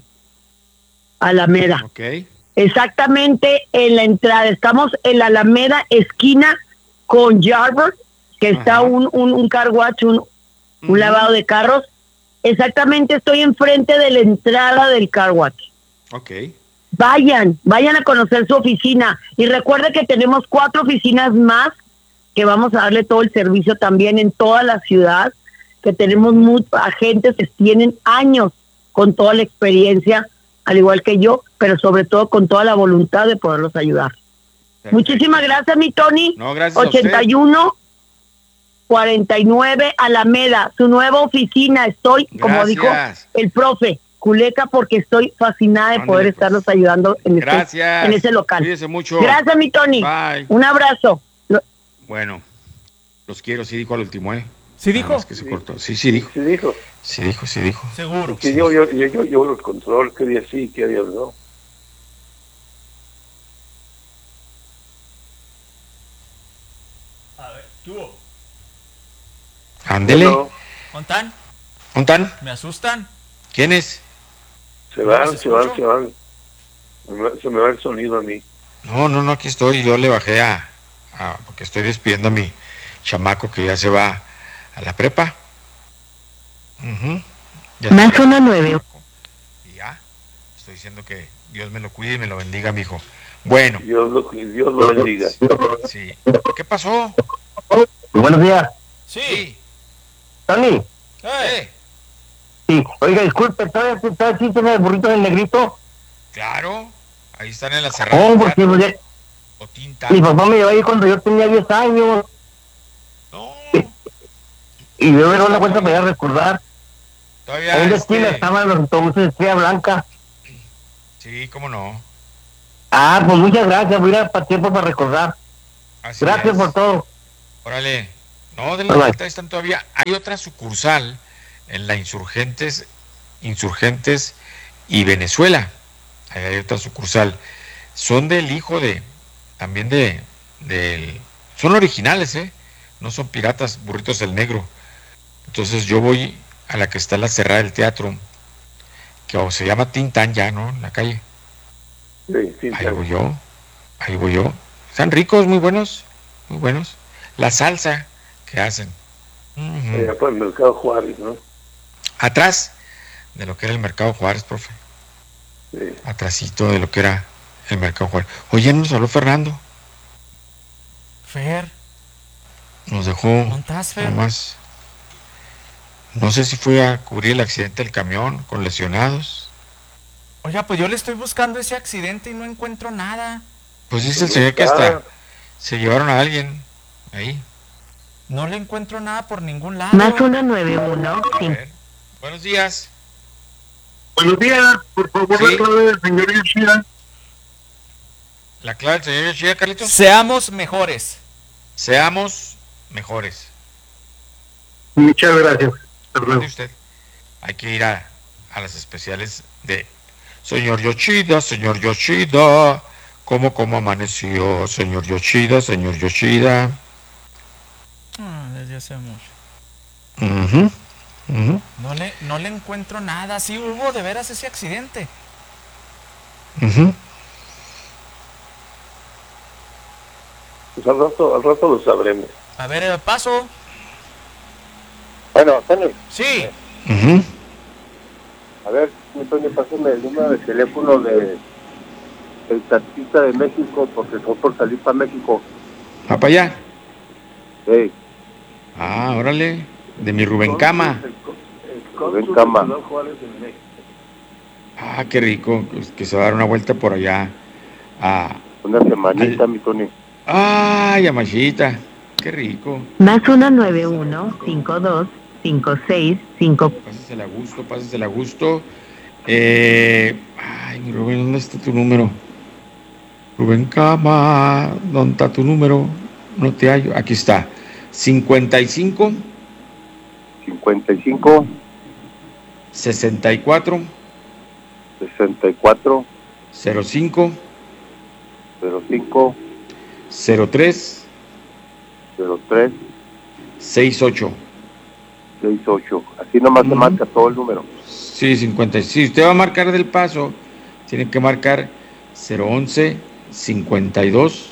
Alameda. Okay. Exactamente en la entrada. Estamos en la Alameda, esquina con Jarber, que está un, un, un car wash, un, uh-huh. un lavado de carros. Exactamente, estoy enfrente de la entrada del car wash. Okay. Vayan, vayan a conocer su oficina. Y recuerden que tenemos cuatro oficinas más que vamos a darle todo el servicio también en toda la ciudad, que tenemos muchos agentes que tienen años con toda la experiencia, al igual que yo, pero sobre todo con toda la voluntad de poderlos ayudar. Perfecto. Muchísimas gracias, mi Tony. No, gracias ochenta y uno cuarenta y nueve Alameda, su nueva oficina. Estoy, gracias. Como dijo el profe, Culeca, porque estoy fascinada de Ándale, poder pues. estarlos ayudando en, este, en ese local. Cuídese mucho. Gracias, mi Tony. Bye. Un abrazo. Bueno, los quiero, sí dijo al último, ¿eh? ¿Sí dijo? Que se cortó. Sí, sí dijo. Sí dijo. Sí dijo, sí dijo. Seguro. Sí, yo, yo, yo, yo, yo el control, que día sí, que día no. A ver, ¿tú? Ándele. ¿Montan? ¿Montan? ¿Me asustan? ¿Quién es? Se van, se, se van, se van. Se me va el sonido a mí. No, no, no, aquí estoy. Yo le bajé a... a porque estoy despidiendo a mi chamaco que ya se va a la prepa. Uh-huh. Más uno nueve. Y ya, estoy diciendo que Dios me lo cuide y me lo bendiga, mijo. Bueno. Dios lo, Dios lo bendiga. Sí. ¿Qué pasó? Buenos días. Sí. Tony. ¿Eh? Sí, oiga, disculpe, ¿todavía existen los burritos del negrito? Claro, ahí están en la cerrada. Oh, porque pues, o tinta. Mi papá me llevaba ahí cuando yo tenía diez años. y yo me doy la vuelta para ir a recordar. Todavía Ahí en la este- esquina estaban los autobuses de Estrella Blanca. Sí, cómo no. Ah, pues muchas gracias, voy a ir para tiempo para recordar. Así Gracias es. por todo. Órale. No, de la Bye, bye. vuelta están todavía. Hay otra sucursal en la Insurgentes, Insurgentes y Venezuela. Ahí hay otra sucursal. Son del hijo de, también de, del, son originales, ¿eh? No son piratas, Burritos el Negro. Entonces yo voy a la que está en la cerrada del teatro, que o se llama Tintán ya, ¿no? En la calle. Sí, sí, Ahí voy yo, ahí voy yo. Están ricos, muy buenos, muy buenos. La salsa que hacen. Ujú. allá por el Mercado Juárez, ¿no? Atrás de lo que era el Mercado Juárez, profe. Sí. Atrásito de lo que era el Mercado Juárez. Oye, nos habló Fernando. Fer, Nos dejó ¿dónde estás, Fer? nomás. No sé si fue a cubrir el accidente del camión con lesionados. Oiga, pues yo le estoy buscando ese accidente y no encuentro nada. Pues dice el señor que hasta se llevaron a alguien ahí. No le encuentro nada por ningún lado. Más uno nueve uno. Buenos días. Buenos días, por favor, Sí. la clave del señor Yoshida. La clave del señor Yoshida, Carlitos. Seamos mejores. Seamos mejores. Muchas gracias. Recuerde usted, hay que ir a, a las especiales de señor Yoshida, señor Yoshida. ¿Cómo, cómo amaneció, señor Yoshida, señor Yoshida? Ah, desde hace mucho. Ujú, ujú, No le, no le encuentro nada. Sí hubo de veras ese accidente. ujú. Pues al rato, al rato lo sabremos. A ver, el paso. Bueno, Tony. Sí. Ujú. A ver, mi Tony, pásame el número de teléfono de el taxista de México, porque son por salir para México. ¿Va para allá? Sí. Ah, órale. De mi Rubén Cama. Rubén Cama. Ah, qué rico. pues, Que se va a dar una vuelta por allá. A... Una semanita, mi Tony. Ay, Yamashita. Qué rico. Más uno nueve uno cinco dos cinco seis cinco. Pásesela a gusto, pásesela a gusto. Eh... Ay, mi Rubén, ¿dónde está tu número? Rubén Cama, ¿dónde está tu número? No te hallo. Aquí está. cincuenta y cinco, cincuenta y cinco, sesenta y cuatro, sesenta y cuatro, cero cinco, cero cinco, cero tres, cero tres, sesenta y ocho. seis ocho. Así nomás se marca todo el número. Sí, cincuenta. Si usted va a marcar del Paso, tiene que marcar cero once, cincuenta y dos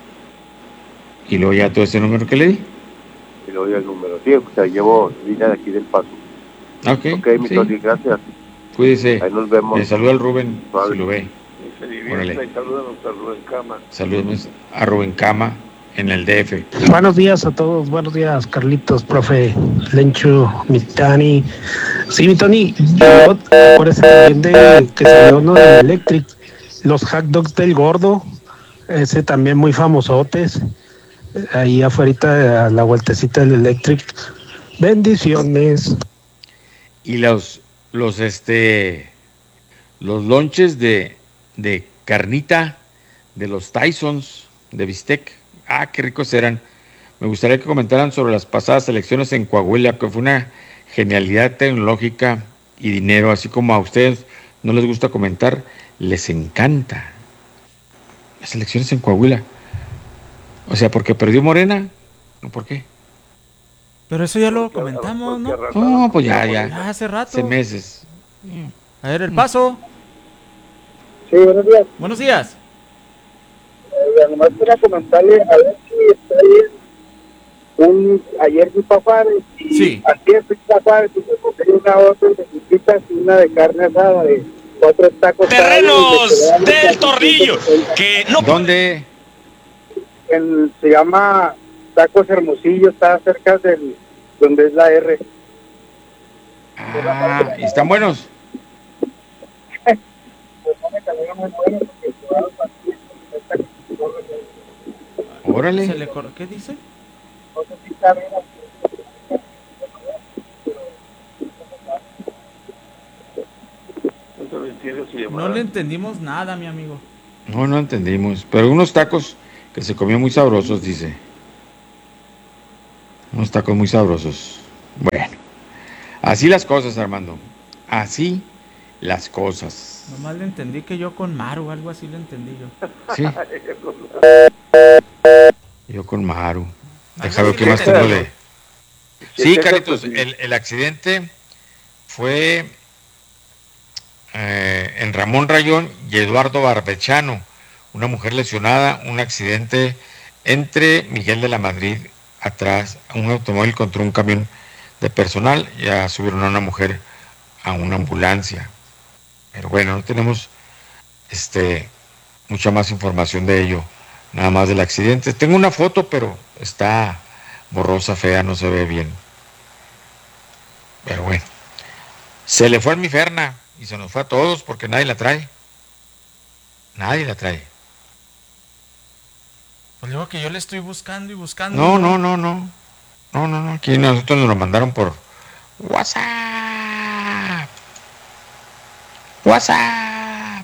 y luego ya todo ese número que le di. Y le doy el número. Sí, o sea, llevo línea de aquí del Paso. Ok, Ok, mi sí. Tony, gracias. Cuídese. Ahí nos vemos. Le saluda al Rubén, si lo ve. Se Órale. divierta y salúdanos a Rubén Cama. Saludos a Rubén Cama en el D F. Buenos días a todos, buenos días Carlitos, profe, Lenchu, mi Tani. Sí, mi Tony, yo acuérdese también de que salió uno del Electric, los hot dogs del gordo, ese también muy famosotes, ahí afuera a la vueltecita del Electric. Bendiciones. Y los, los, este, los lonches de, de carnita de los Tysons de bistec. Ah, qué ricos eran. Me gustaría que comentaran sobre las pasadas elecciones en Coahuila, que fue una genialidad tecnológica y dinero, así como a ustedes no les gusta comentar, les encanta las elecciones en Coahuila. O sea, porque perdió Morena, ¿no? ¿Por qué? Pero eso ya lo comentamos, ¿no? No, pues ya, ya. Ya hace rato. Hace meses. A ver, el paso. Sí, buenos días. Buenos días. Oiga, nomás quería comentarle a ver si está bien. Un, ayer fui para Juárez y sí. Ayer fui para Juárez y me compré una orden de chiquitas y una de carne asada de cuatro tacos. Terrenos del Tornillo. Que no... ¿Dónde? En, se llama Tacos Hermosillo, está cerca del donde es la R. Ah, ¿y están buenos? Pues no me salieron muy buenos porque quedaron así. Órale. Se le cor- ¿Qué dice? No sé si está bien. entiende su llamada. No le entendimos nada, mi amigo. No, no entendimos. Pero unos tacos que se comió muy sabrosos, dice. Unos tacos muy sabrosos. Bueno, así las cosas, Armando. Así las cosas. Nomás le entendí que yo con Maru, algo así le entendí yo. Sí. Yo con Maru. Deja ver qué más tengo de... Sí, Carlitos, el, el accidente fue eh, en Ramón Rayón y Eduardo Barbechano. Una mujer lesionada, un accidente entre Miguel de la Madrid, atrás, un automóvil contra un camión de personal. Ya subieron a una mujer a una ambulancia. Pero bueno, no tenemos este mucha más información de ello, nada más del accidente. Tengo una foto, pero está borrosa, fea, no se ve bien. Pero bueno, se le fue a mi Ferna y se nos fue a todos porque nadie la trae. Nadie la trae. Pues luego que yo le estoy buscando y buscando. No, no, no, no. No, no, no. Aquí nosotros nos lo mandaron por WhatsApp. WhatsApp.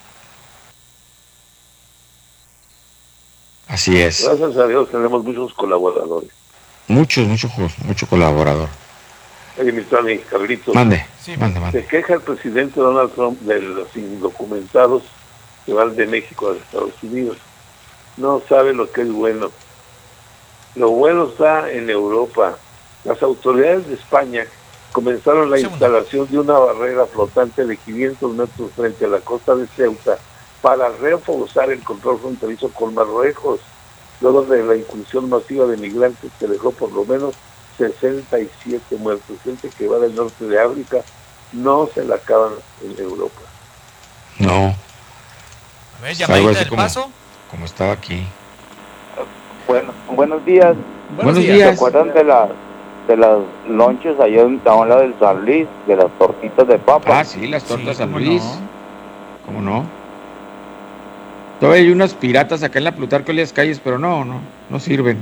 Así es. Gracias a Dios tenemos muchos colaboradores. Muchos, muchos, mucho colaborador. Oye, mi Tony, Carlitos. Mande, sí, mande, mande. Se queja el presidente Donald Trump de los indocumentados que van de México a Estados Unidos. No sabe lo que es bueno. Lo bueno está en Europa. Las autoridades de España comenzaron la instalación de una barrera flotante de quinientos metros frente a la costa de Ceuta para reforzar el control fronterizo con Marruecos, luego de la incursión masiva de migrantes que dejó por lo menos sesenta y siete muertos. Gente que va del norte de África no se la acaban en Europa. No. A ver, llamadita del como, paso. Como estaba aquí. Bueno, buenos días. Buenos días. ¿Se acuerdan de las de las lonches allá en a lado del San Luis, de las tortitas de papa? Ah, sí, las tortas Sí, San ¿cómo Luis. no? ¿Cómo no? Todavía hay unas piratas acá en la Plutarco Elías Calles, pero no, no, no sirven.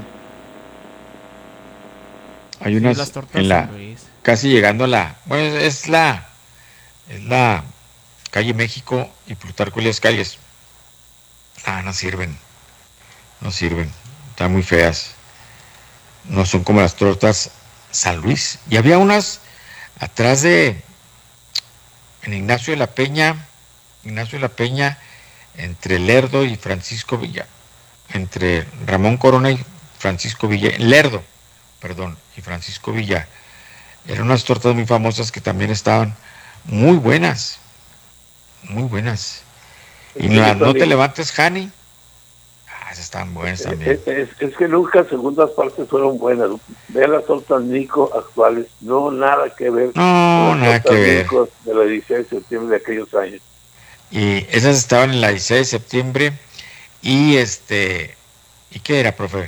Hay unas las tortas en la San Luis. casi llegando a la, bueno, es la es la calle México y Plutarco Elías Calles. Ah, no sirven. No sirven. Están muy feas. No son como las tortas San Luis. Y había unas atrás de en Ignacio de la Peña, Ignacio de la Peña, entre Lerdo y Francisco Villa, entre Ramón Corona y Francisco Villa, Lerdo, perdón, y Francisco Villa. Eran unas tortas muy famosas que también estaban muy buenas, muy buenas. Y no, no te levantes, Jani. Ah, esas estaban buenas también. Es, es, es que nunca segundas partes fueron buenas. Vean las tortas Nico actuales, no nada que ver. No, con las nada que tortas ver. Nico de la dieciséis de septiembre de aquellos años. Y esas estaban en la dieciséis de septiembre. Y este, ¿y qué era, profe?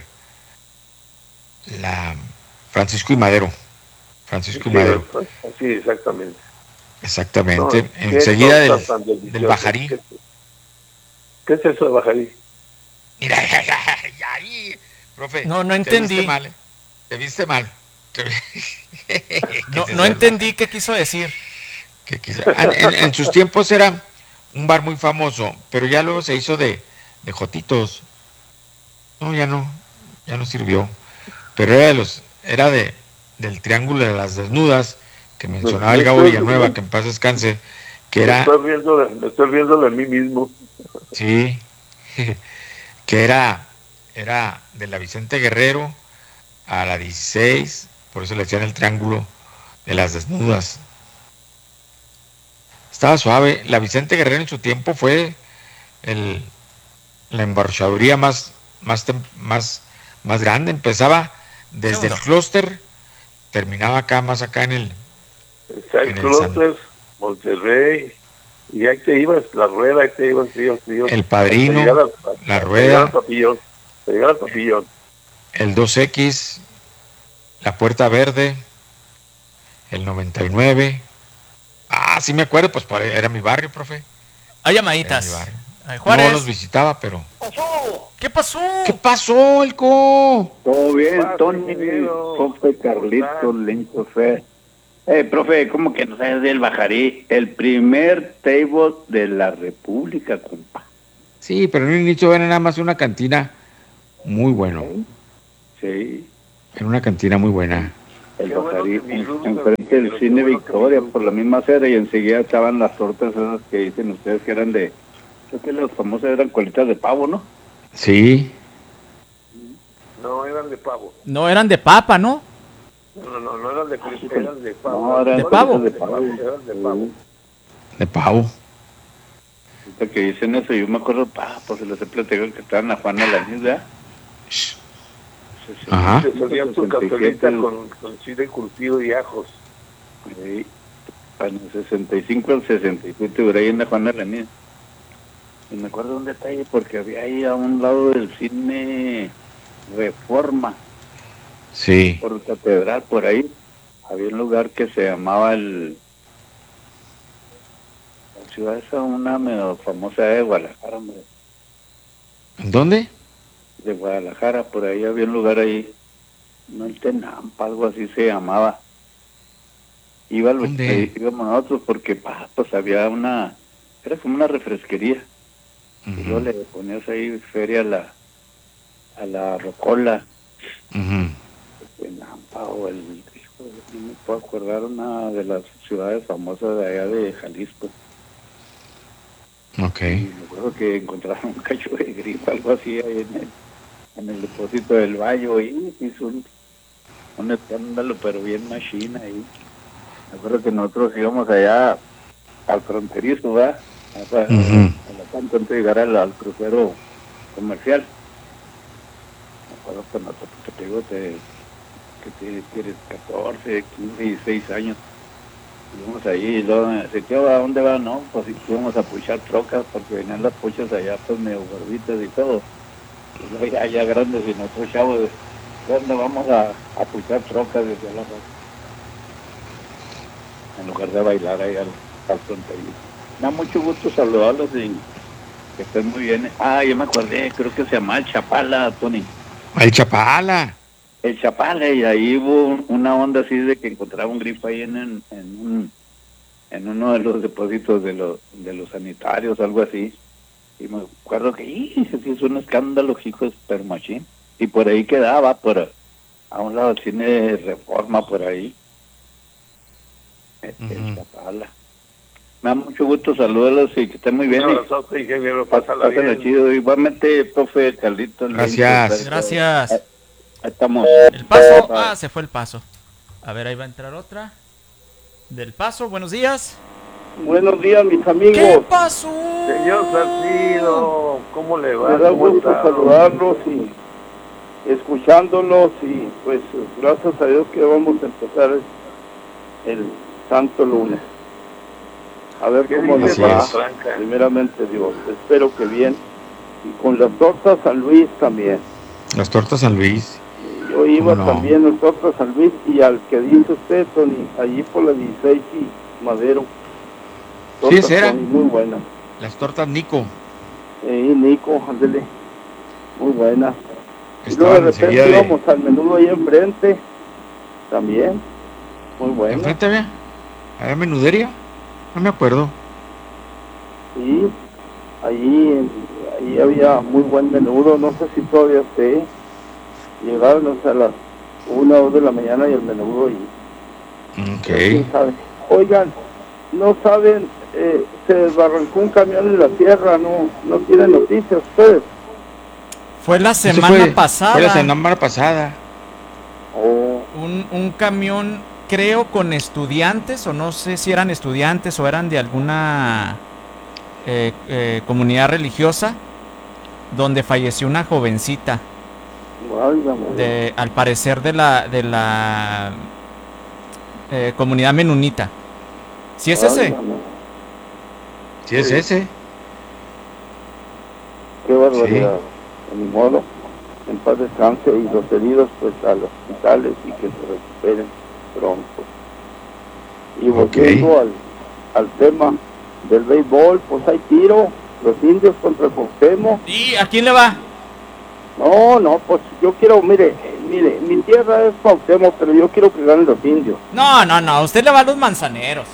La Francisco y Madero. Francisco y Sí, Madero. sí, exactamente. Exactamente. No, enseguida qué del, tortas tan deliciosas. del Bajarí. ¿Qué, qué es eso de Bajarí? Mira, ya, ya, ya, ahí, profe. No, no Te entendí. viste mal. ¿eh? Te viste mal. No, no entendí qué quiso decir. ¿Qué quiso? En, en, en sus tiempos era un bar muy famoso, pero ya luego se hizo de, de jotitos. No, ya no, ya no sirvió. Pero era de los, era de del Triángulo de las Desnudas, que mencionaba el Gabo Villanueva, que en paz descanse, que era... Me estoy viendo de, me estoy viendo de mí mismo. Sí, que era, era de la Vicente Guerrero a la dieciséis, por eso le decían el Triángulo de las Desnudas. Estaba suave. La Vicente Guerrero en su tiempo fue el, la emborrachaduría más, más, más, más grande. Empezaba desde Segundo. el clúster, terminaba acá, más acá en el... El clúster, Monterrey, y ahí te ibas, la rueda, ahí te ibas, te ibas, te ibas. El Padrino, a, la rueda, al papillón, llegar al papillón. El dos equis, la Puerta Verde, el noventa y nueve. Ah, sí me acuerdo, pues era mi barrio, profe. Hay llamaditas. Ay, Juárez. No los visitaba, pero... ¿Qué pasó? ¿Qué pasó, Elco? Todo bien, Tony, profe Carlitos, Lencho Fe. Eh, profe, ¿cómo que no sabes del Bajarí? El primer table de la República, compa. Sí, pero en un inicio era nada más una cantina muy bueno. Sí. Era una cantina muy buena. El Bajarí, en- enfrente del Cine Victoria, por la misma acera, y enseguida estaban las tortas esas que dicen ustedes que eran de... Creo que las famosas eran colitas de pavo, ¿no? Sí. No, eran de pavo. No, eran de papa, ¿no? No, no, no eran de cristal, eran de pavo. No, eran ¿De pavo? de pavo. Eran de pavo. De pavo. Ahorita que dicen eso, yo me acuerdo, pa, pues se les he platicado que estaban a Juana la ¿verdad? Ajá. Se solían su cazuelita con, con chile curtido y ajos. Sí, para el sesenta y cinco al sesenta y siete, por ahí en la Juana la Niña. Y me acuerdo un detalle, porque había ahí a un lado del cine Reforma, Sí. por Catedral, por ahí, había un lugar que se llamaba el... La ciudad esa, una medio famosa de Guadalajara, hombre. ¿En dónde? De Guadalajara, por ahí había un lugar ahí, no el Tenampa, algo así se llamaba. Iba al, ¿Dónde? eh, íbamos nosotros porque pa, pues había una, era como una refresquería, y luego le ponías ahí feria a la, a la rocola, Ujú. Tenampa o el, hijo, no me puedo acordar, una de las ciudades famosas de allá de Jalisco. Ok. Y me acuerdo que encontraron un cacho de grifa, algo así ahí en el, en el depósito del Bayo, y hizo un, un escándalo, pero bien machina ahí. Me acuerdo que nosotros íbamos allá al fronterizo, ¿verdad? A, a, Ujú. a la tanto antes de llegar al, al crucero comercial. Me acuerdo que nosotros, que te digo, te, que te, tienes catorce, quince, dieciséis años. Íbamos ahí y luego me dice, ¿qué va? ¿A dónde va? No, pues íbamos a puchar trocas porque venían las puchas allá pues medio gorditas y todo. Y luego ya, ya grandes y nosotros chavos, ¿de dónde vamos a, a puchar trocas desde la roca? En lugar de bailar ahí al, al fronterizo. Me da mucho gusto saludarlos y que estén muy bien. Ah, yo me acordé, creo que se llama el Chapala, Tony. El Chapala. El Chapala, y ahí hubo una onda así de que encontraba un grifo ahí en, en, en, un, en uno de los depósitos de los, de los sanitarios, algo así. Y me acuerdo que ¡ih! Se hizo un escándalo, hijo de super machín. Y por ahí quedaba, por a un lado del cine de Reforma, por ahí. El, el Chapala. Me da mucho gusto saludarlos y que estén muy bien. Un abrazote, ingeniero, pásala Pásala bien. chido. Igualmente, profe Carlitos. Gracias. Gracias. Ahí estamos. El Paso. Ah, se fue El Paso. A ver, ahí va a entrar otra. Del Paso, buenos días. Buenos días, mis amigos. ¿Qué pasó? Señor Salcido, ¿cómo le va? Me da ¿Cómo gusto está? saludarlos y escuchándolos, y pues gracias a Dios que vamos a empezar el santo lunes. A ver ¿Qué cómo dice nos va, Franca? primeramente Dios. Espero que bien. Y con las tortas San Luis también. Las tortas San Luis. Yo iba ¿Cómo no? también a las tortas San Luis, y al que dice usted, Tony, allí por la dieciséis y Madero. Sí, Tortas, esa era. Tony, muy buenas. Las tortas Nico. Eh, Nico, ándele, muy buena. Y Estaban luego de repente enseguida de- íbamos al menudo ahí enfrente, también, muy buena. ¿Enfrente había? ¿Había menudería? No me acuerdo. Sí, ahí, ahí había muy buen menudo, no sé si todavía esté. Llegaron hasta las una o dos de la mañana y el menudo, y quién Ok. sabe. Oigan, no saben, eh, se desbarrancó un camión en la sierra, no, no tienen noticias ustedes. Fue la Eso semana fue- pasada. Fue la semana pasada. Un, un camión, creo, con estudiantes, o no sé si eran estudiantes o eran de alguna eh, eh, comunidad religiosa, donde falleció una jovencita, Válgame. de, al parecer de la de la eh, comunidad menonita. ¿Sí es ese? Válgame. Sí, es ese. Qué barbaridad. De mi modo, en paz descanse, y los heridos pues a los hospitales y que se recuperen pronto. Y volviendo al, al tema del béisbol, pues hay tiro, los indios contra el Cuauhtémoc. ¿Y a quién le va? No, no, pues yo quiero, mire, mire, mi tierra es Cuauhtémoc, pero yo quiero que ganen los indios. No, no, no, usted le va a los manzaneros.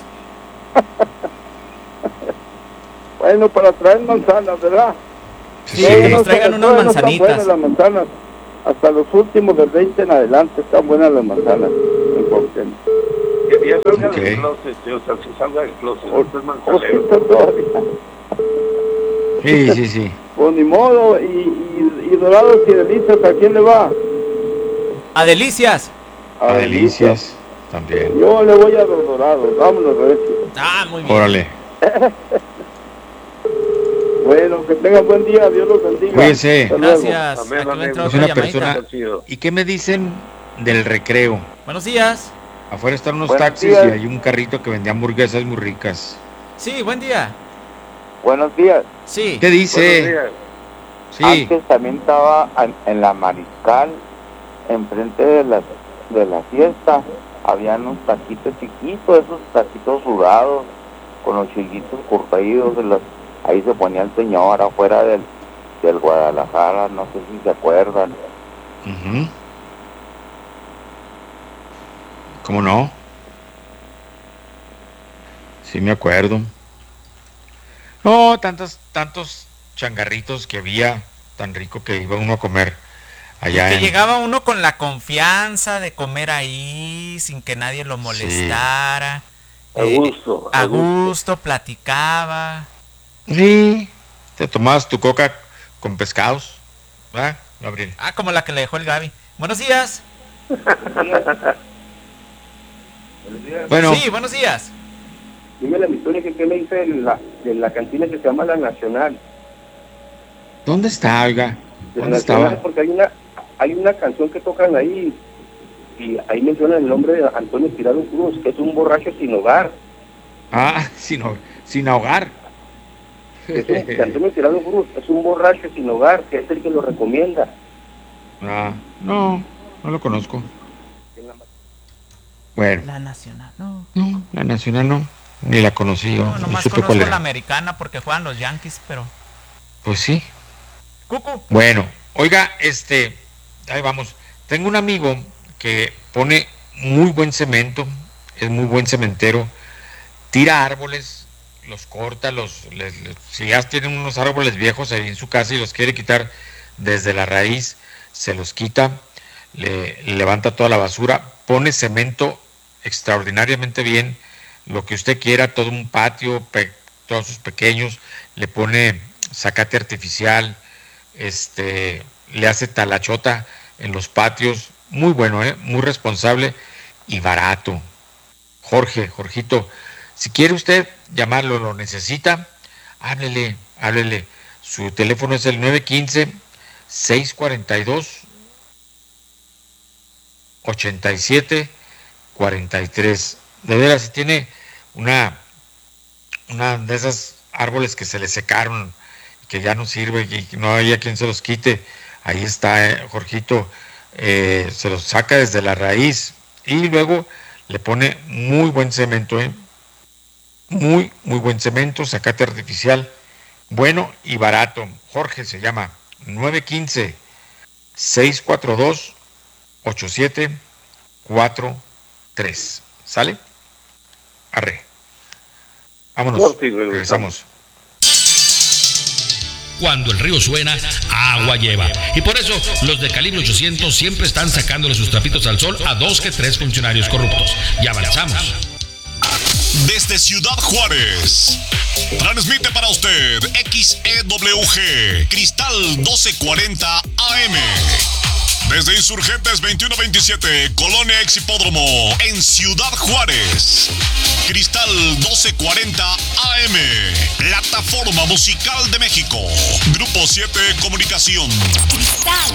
Bueno, para traer manzanas, ¿verdad? Sí, que nos traigan unas manzanitas. Están buenas las manzanas. Hasta los últimos del veinte en adelante están buenas las manzanas en Cuauhtémoc. Que ya salga Ok. del closet, o sea, si salga del closet, O- usted es manzanero. o- todavía. Sí, sí, sí. Pues ni modo, y, y, y Dorados y Delicias, ¿a quién le va? A Delicias. A Delicias también. Yo le voy a los Dorados, vámonos, Recio. Ah, muy bien. Órale. Bueno, que tengan buen día, Dios los bendiga. Cuídense. Hasta luego. Gracias. Amén, Aquí me amén. entró Es otra una llamadita. persona. ¿Y qué me dicen del recreo? Buenos días. Afuera están unos Buenos taxis días. y hay un carrito que vendía hamburguesas muy ricas. Sí, buen día. Buenos días. Sí. ¿Qué Buenos dice? días. Sí. Antes también estaba en, en la Mariscal, enfrente de la, de la fiesta, había unos taquitos chiquitos, esos taquitos sudados, con los chiquitos curtidos, de los, ahí se ponía el señor afuera del, del Guadalajara, no sé si se acuerdan. Ujú. ¿Cómo no? Sí me acuerdo. No, tantos, tantos changarritos que había, tan rico que iba uno a comer allá Que en... llegaba uno con la confianza de comer ahí, sin que nadie lo molestara. A Eh, gusto. A gusto, platicaba. Sí, te tomabas tu coca con pescados, ¿verdad, Gabriel? Ah, como la que le dejó el Gaby. Buenos días. Bueno, Sí, buenos días. Dime la historia que, que me dice de la, de la cantina que se llama La Nacional. ¿dónde está, oiga? La ¿Dónde Nacional, estaba? porque hay una hay una canción que tocan ahí y ahí mencionan el nombre de Antonio Tirado Cruz, que es un borracho sin hogar. Ah, sin, ho- sin ahogar. Es un, que Antonio Tirado Cruz es un borracho sin hogar, que es el que lo recomienda. Ah, no, no lo conozco. Bueno, La Nacional, no. no, la Nacional no, ni la conocí. No, No, nomás supe conozco cuál la era. americana porque juegan los Yankees, pero... Pues sí. Cucu. Bueno, oiga, este, ahí vamos. Tengo un amigo que pone muy buen cemento, es muy buen cementero, tira árboles, los corta, los, les- les- si ya tienen unos árboles viejos ahí en su casa y los quiere quitar desde la raíz, se los quita, le, le levanta toda la basura, pone cemento extraordinariamente bien, lo que usted quiera, todo un patio, pe- todos sus pequeños, le pone zacate artificial, este, le hace talachota en los patios, muy bueno, ¿eh? Muy responsable y barato. Jorge, Jorgito, si quiere usted llamarlo, lo necesita, háblele, háblele. Su teléfono es el nueve uno cinco, seis cuatro dos, ocho siete cuatro tres. De veras, si tiene una, una de esas árboles que se le secaron, que ya no sirve y que no haya quien se los quite, ahí está, eh, Jorgito, eh, se los saca desde la raíz y luego le pone muy buen cemento, ¿eh? Muy, muy buen cemento, zacate artificial, bueno y barato. Jorge se llama nueve uno cinco, seis cuatro dos, ocho siete cuatro tres. ¿Sale? Arre. Vámonos. Corte y regresamos. Regresamos. Cuando el río suena, agua lleva. Y por eso los de calibre ochocientos siempre están sacándole sus trapitos al sol a dos que tres funcionarios corruptos. Ya avanzamos. Desde Ciudad Juárez, transmite para usted X E W G, Cristal doce cuarenta A M. Desde Insurgentes veintiuno veintisiete, Colonia Ex Hipódromo, en Ciudad Juárez. Cristal doce cuarenta A M, Plataforma Musical de México. Grupo siete Comunicación. Cristal.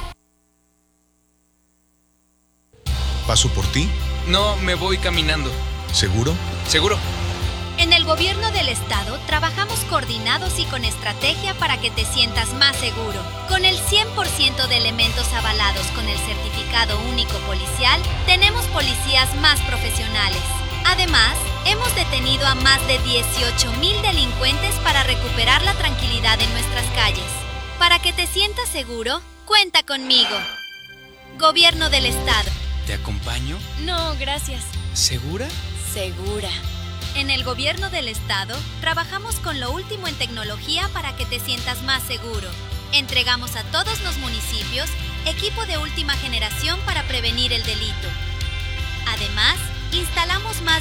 ¿Paso por ti? No, me voy caminando. ¿Seguro? ¿Seguro? En el gobierno del estado trabajamos coordinados y con estrategia para que te sientas más seguro. Con el cien por ciento de elementos avalados con el certificado único policial, tenemos policías más profesionales. Además, hemos detenido a más de dieciocho mil delincuentes para recuperar la tranquilidad en nuestras calles. Para que te sientas seguro, cuenta conmigo. Gobierno del Estado. ¿Te acompaño? No, gracias. ¿Segura? Segura. En el Gobierno del Estado, trabajamos con lo último en tecnología para que te sientas más seguro. Entregamos a todos los municipios equipo de última generación para prevenir el delito. Además, instalamos más